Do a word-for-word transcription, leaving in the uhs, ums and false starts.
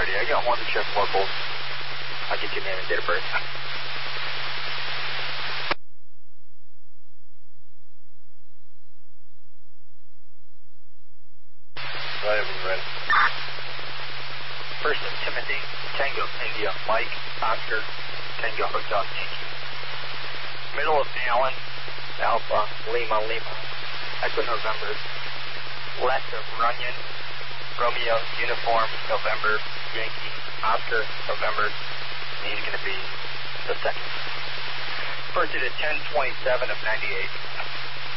Alrighty, I got one to check locals. I'll get your name and date of birth. Right, I'm ready. Person, Timothy, Tango, India, Mike, Oscar, Tango, Hotel, Yankee. Middle of Allen, Alpha, Lima, Lima, Echo, November. Left of Runyon, Romeo, Uniform, November, Yankee, Oscar, November. He's going to be the second. Purchased at ten twenty-seven of ninety-eight.